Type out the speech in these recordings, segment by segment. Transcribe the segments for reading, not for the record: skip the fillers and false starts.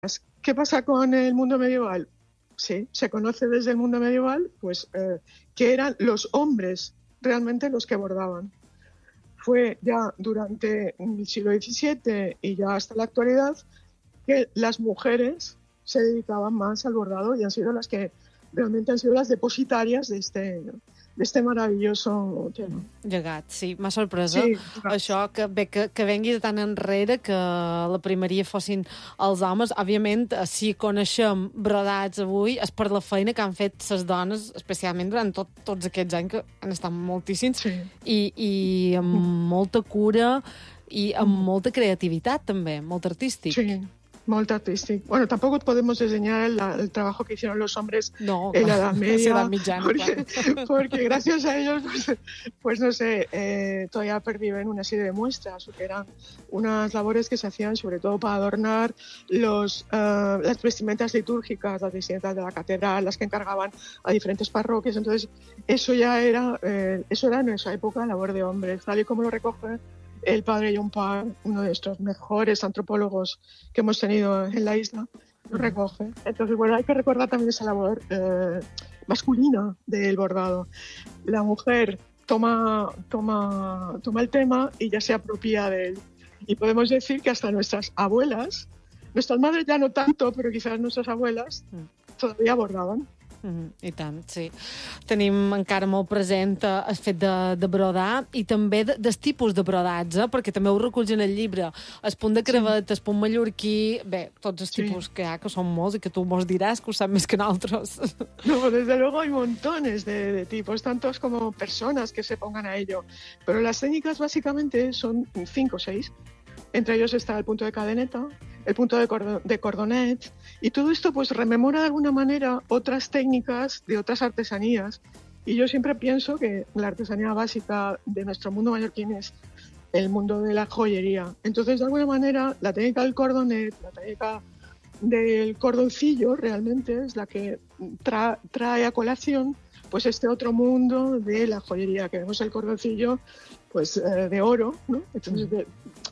¿Qué pasa con el mundo medieval? Sí, se conoce desde el mundo medieval pues, que eran los hombres realmente los que bordaban. Fue ya durante el siglo XVII y ya hasta la actualidad que las mujeres se dedicaban más al bordado y han sido las que realmente han sido las depositàries d'este maravilloso tema. Llegat, sí. M'ha sorprès, Sí, això, que vengui de tant enrere, que la primeria fossin els homes. Òbviament, si coneixem brodats avui, és per la feina que han fet les dones, especialment durant tots aquests anys, que han estat moltíssims, sí. I amb molta cura i amb molta creativitat, també, molt artístic. Sí. Muy artístico. Bueno, tampoco podemos desdeñar el trabajo que hicieron los hombres en la Edad Media, porque gracias a ellos, pues no sé, todavía perviven una serie de muestras, que eran unas labores que se hacían sobre todo para adornar las vestimentas litúrgicas, las vestimentas de la catedral, las que encargaban a diferentes parroquias. Entonces, eso era en esa época labor de hombres, tal y como lo recoge el padre John Parr, uno de nuestros mejores antropólogos que hemos tenido en la isla, lo recoge. Entonces, bueno, hay que recordar también esa labor masculina del bordado. La mujer toma el tema y ya se apropia de él. Y podemos decir que hasta nuestras abuelas, nuestras madres ya no tanto, pero quizás nuestras abuelas todavía bordaban. I tant, sí. Tenim encara molt present el fet de brodar i també del tipus de brodats, perquè també ho reculls en el llibre. El punt de crevet, el punt mallorquí, bé, tots els tipus que hi ha, que són molts i que tu mos diràs que ho sap més que nosaltres. No, desde luego hay montones de tipos, tantos como personas que se pongan a ello. Pero las técnicas básicamente son 5 o 6. Entre ellos está el punto de cadeneta, el punto de cordonet, y todo esto pues rememora de alguna manera otras técnicas de otras artesanías. Y yo siempre pienso que la artesanía básica de nuestro mundo mallorquín es el mundo de la joyería. Entonces, de alguna manera, la técnica del cordonet, la técnica del cordoncillo realmente es la que trae a colación pues este otro mundo de la joyería, que vemos el cordoncillo pues de oro, ¿no? Entonces,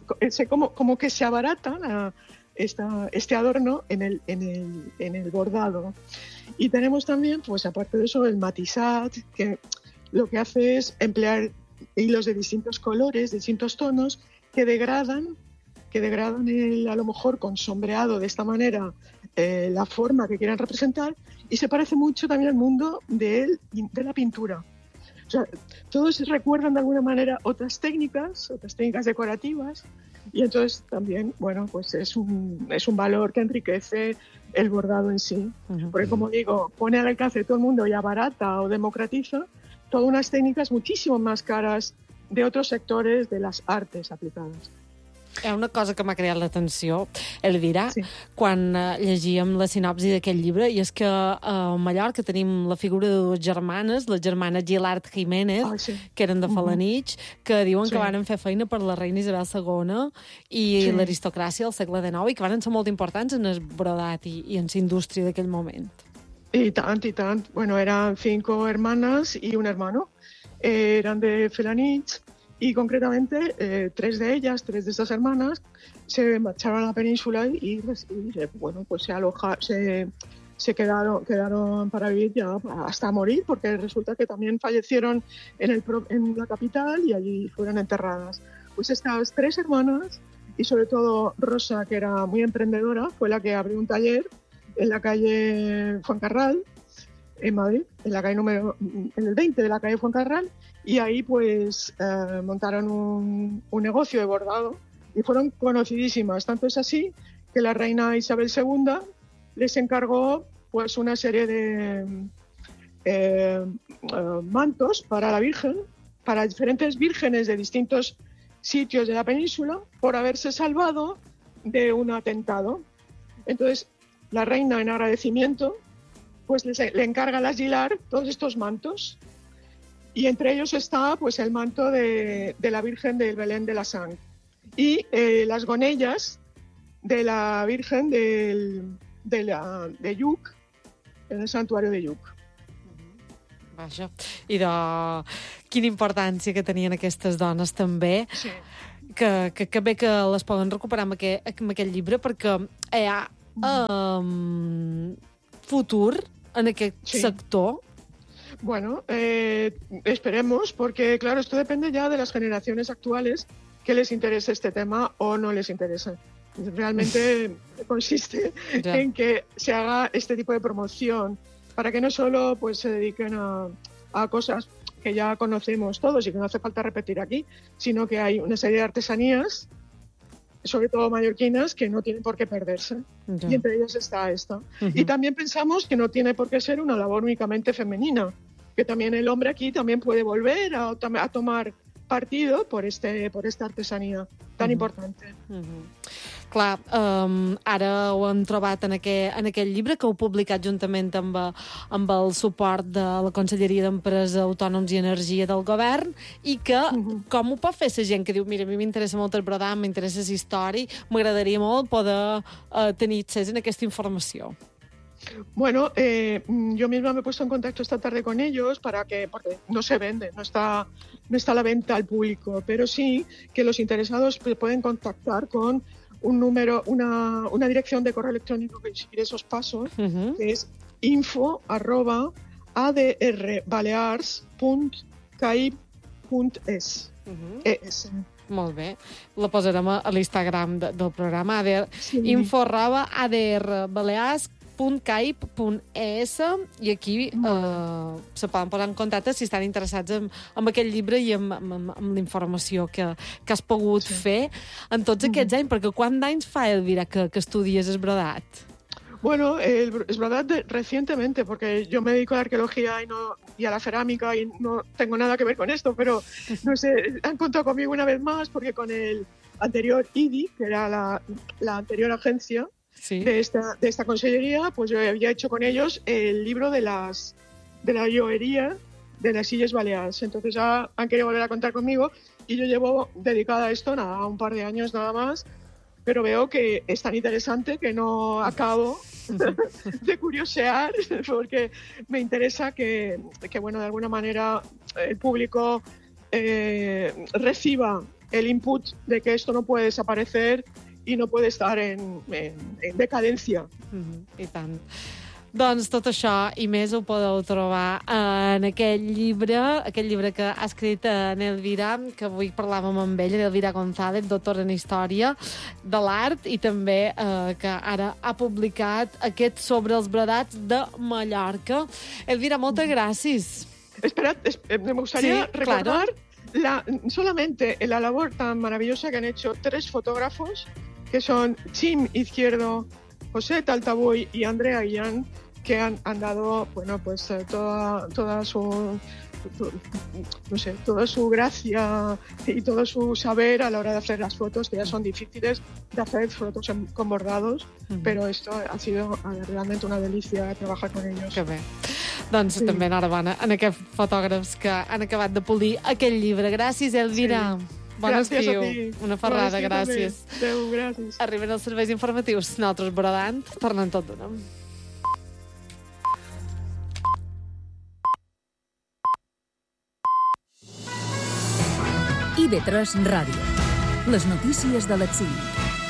como que se abarata este adorno en el bordado. Y tenemos también, pues aparte de eso, el matissat, que lo que hace es emplear hilos de distintos colores, distintos tonos, que degradan a lo mejor con sombreado de esta manera la forma que quieran representar, y se parece mucho también al mundo de la pintura. O sea, todos recuerdan de alguna manera otras técnicas decorativas, y entonces también, bueno, pues es un valor que enriquece el bordado en sí. Porque, como digo, pone al alcance de todo el mundo y abarata o democratiza todas unas técnicas muchísimo más caras de otros sectores de las artes aplicadas. Hi ha una cosa que m'ha creat l'atenció, Elvira, quan llegíem la sinopsi d'aquest llibre, i és que a Mallorca tenim la figura de dues germanes, la germana Gilard Jiménez, que eren de Falanich, que diuen que van fer feina per la reina Isabel II i l'aristocràcia del segle XIX, i que van ser molt importants en el brodat i en la indústria d'aquell moment. Y tant. Bueno, eran 5 hermanas y un hermano. Eran de Felanitx. Y concretamente, 3 de estas hermanas, se marcharon a la península y bueno, pues se quedaron para vivir ya hasta morir, porque resulta que también fallecieron en la capital y allí fueron enterradas. Pues estas 3 hermanas, y sobre todo Rosa, que era muy emprendedora, fue la que abrió un taller en la calle Fuencarral, en Madrid, en el 20 de la calle Fuencarral, y ahí pues montaron un negocio de bordado y fueron conocidísimas. Tanto es así que la reina Isabel II les encargó pues una serie de mantos para la Virgen, para diferentes vírgenes de distintos sitios de la península, por haberse salvado de un atentado. Entonces, la reina, en agradecimiento, pues le encarga a las Gilard todos estos mantos, y entre ellos está pues el manto de la Virgen del Belén de la Sang y las gonellas de la Virgen de Lluc, en el santuario de Lluc. Vaja, i de quina importància que tenien aquestes dones també. Sí. Que bé que les poden recuperar amb aquest llibre, perquè hi ha futur en aquest sector? Bueno, esperemos, porque claro, esto depende ya de las generaciones actuales, que les interese este tema o no les interese. Realmente consiste en que se haga este tipo de promoción para que no solo pues se dediquen a cosas que ya conocemos todos y que no hace falta repetir aquí, sino que hay una serie de artesanías, sobre todo mallorquinas, que no tienen por qué perderse. Y entre ellas está esta. Y también pensamos que no tiene por qué ser una labor únicamente femenina, que también el hombre aquí también puede volver a tomar partido por esta artesanía tan importante. Clar, ara ho hem trobat en aquest llibre que heu publicat juntament amb el suport de la Conselleria d'Empresa, Autònoms i Energia del Govern, i que com ho pot fer la gent que diu, mira, a mi m'interessa molt el brodar, m'interessa la història, m'agradaria molt poder tenir accés a aquesta informació? Bueno, yo misma me he puesto en contacto esta tarde con ellos porque no se vende, no está a la venta al público, pero sí que los interesados pueden contactar con un número, una dirección de correo electrónico que seguir esos pasos, que es info@adrbalears.caib.es. Molt bé. La posarem a l'Instagram del programa, info@adrbalears.caib.es, i aquí se poden posar en contacte si estan interessats en aquest llibre i amb la informació que has pogut fer en tots aquests anys, perquè quants anys fa, Elvira, que estudies el brodat? Bueno, el brodat recientemente, porque yo me dedico a la arqueología y a la cerámica y no tengo nada que ver con esto, pero no sé, han contado conmigo una vez más porque con el anterior IDI, que era la anterior agencia de esta consellería, pues yo había hecho con ellos el libro de la joyería de las Illes Balears. Entonces han querido volver a contar conmigo y yo llevo dedicada a esto un par de años nada más, pero veo que es tan interesante que no acabo de curiosear, porque me interesa que bueno, de alguna manera el público reciba el input de que esto no puede desaparecer i no puede estar en decadencia. I tant. Doncs tot això i més ho podeu trobar en aquest llibre que ha escrit Elvira, que avui parlàvem amb ella, Elvira González, doctora en Història de l'Art, i també que ara ha publicat aquest sobre els brodats de Mallorca. Elvira, moltes gràcies. Esperad, me gustaría recordar solamente la labor tan maravillosa que han hecho 3 fotógrafos, que son Chim Izquierdo, José Taltabuy y Andrea Guillán, que han dado, bueno, pues toda su gracia y todo su saber a la hora de hacer las fotos, que ya son difíciles de hacer fotos con bordados, pero esto ha sido realmente una delicia trabajar con ellos. Que bé. Doncs també enhorabona en aquests fotògrafs que han acabat de polir aquest llibre. Gràcies, Elvira. Bon estiu. Una ferrada, gràcies. Adéu, gràcies. Arriben els serveis informatius. Nosaltres brodant, tornem tot d'una. IB3 Ràdio. Les notícies de l'exili.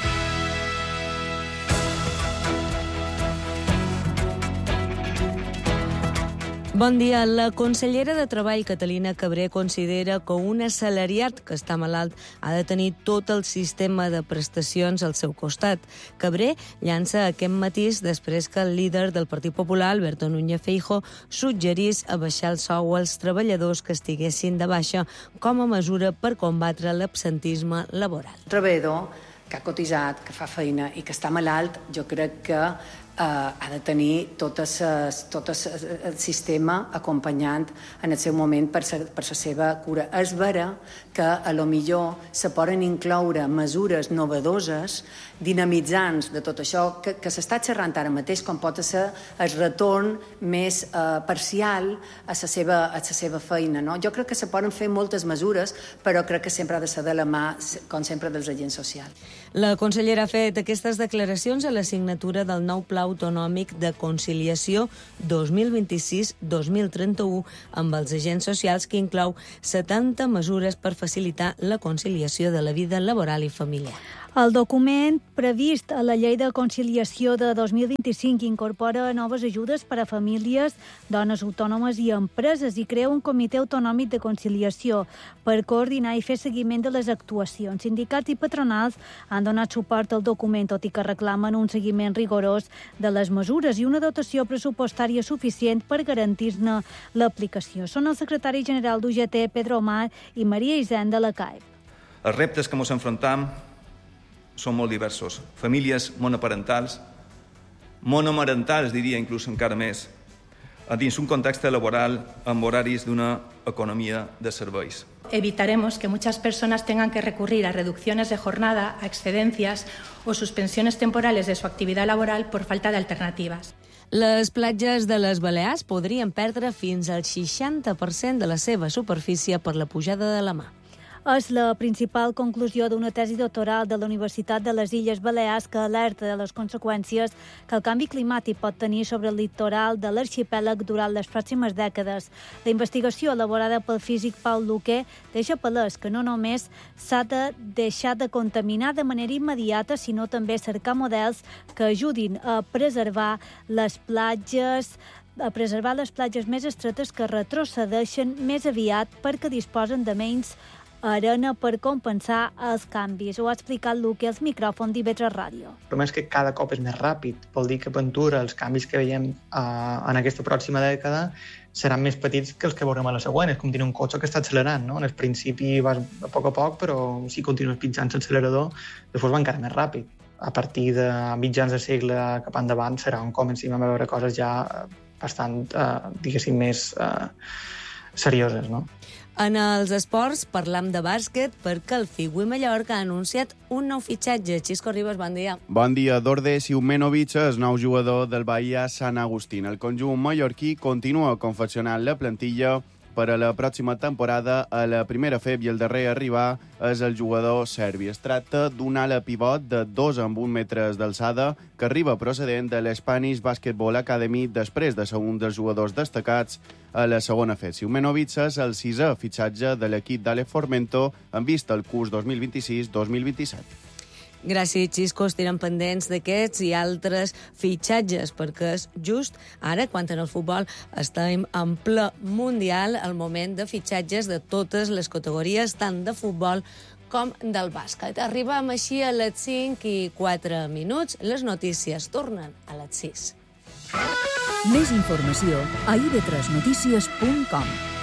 Bon dia. La consellera de Treball, Catalina Cabré, considera que un assalariat que està malalt ha de tenir tot el sistema de prestacions al seu costat. Cabré llança aquest matís després que el líder del Partit Popular, Alberto Núñez Feijóo, suggerís abaixar el sou als treballadors que estiguessin de baixa com a mesura per combatre l'absentisme laboral. Un treballador que ha cotitzat, que fa feina i que està malalt, jo crec que ha de tenir tot el sistema acompanyant en el seu moment per la seva cura. És vera que a lo millor se poden incloure mesures novedoses, dinamitzants de tot això, que s'està xerrant ara mateix, com pot ser el retorn més parcial a la seva feina. No? Jo crec que se poden fer moltes mesures, però crec que sempre ha de ser de la mà, com sempre, dels agents socials. La consellera ha fet aquestes declaracions a la signatura del nou Pla Autonòmic de Conciliació 2026-2031 amb els agents socials, que inclou 70 mesures per facilitar la conciliació de la vida laboral i familiar. El document previst a la Llei de Conciliació de 2025 incorpora noves ajudes per a famílies, dones autònomes i empreses i crea un comitè autonòmic de conciliació per coordinar i fer seguiment de les actuacions. Sindicats i patronals han donat suport al document, tot i que reclamen un seguiment rigorós de les mesures i una dotació pressupostària suficient per garantir-ne l'aplicació. Són el secretari general d'UGT, Pedro Omar, i Maria Hisenda de la CAEP. Els reptes que ens enfrontem són molt diversos. Famílies monoparentals, monomarentals, diria inclús encara més, dins un context laboral amb horaris d'una economia de serveis. Evitaremos que muchas personas tengan que recurrir a reducciones de jornada, a excedencias o suspensiones temporales de su actividad laboral por falta de alternativas. Les platges de les Balears podrien perdre fins al 60% de la seva superfície per la pujada de la mar. És la principal conclusió d'una tesi doctoral de la Universitat de les Illes Balears que alerta de les conseqüències que el canvi climàtic pot tenir sobre el litoral de l'arxipèlag durant les pròximes dècades. La investigació elaborada pel físic Pau Luque deixa palès que no només s'ha de deixar de contaminar de manera immediata, sinó també cercar models que ajudin a preservar les platges més estretes que retrocedeixen més aviat perquè disposen de menys arena per compensar els canvis. Ho ha explicat Luque als micròfons d'IV3 Ràdio. El problema és que cada cop és més ràpid. Vol dir que Ventura, els canvis que veiem en aquesta pròxima dècada seran més petits que els que veurem a la següent. És com tenir un cotxe que està accelerant, no? En el principi vas a poc, però si continues pitjant l'accelerador, després va encara més ràpid. A partir de mitjans de segle cap endavant serà on comencem a veure coses ja bastant, diguéssim, més serioses, no? En els esports parlam de bàsquet perquè el Figui Mallorca ha anunciat un nou fitxatge. Xisco Ribas, bon dia. Bon dia. Dorde Siumenovic és nou jugador del Bahia Sant Agustín. El conjunt mallorquí continua confeccionant la plantilla per a la pròxima temporada. A la primera FEB i el darrer a arribar és el jugador serbi. Es tracta d'un ala pivot de 2,1 metres d'alçada que arriba procedent de l'Spanish Basketball Academy després de ser un dels jugadors destacats a la segona FEB. Siumenovic és el 6è fitxatge de l'equip d'Ale Formento en vista al curs 2026-2027. Gràcies, Xisco. Estirem pendents d'aquests i altres fitxatges, perquè és just ara, quan en el futbol estem en ple mundial, el moment de fitxatges de totes les categories, tant de futbol com del bàsquet. Arribem així a les 5:04. Les notícies tornen a les 6. Més informació a ib3notícies.com.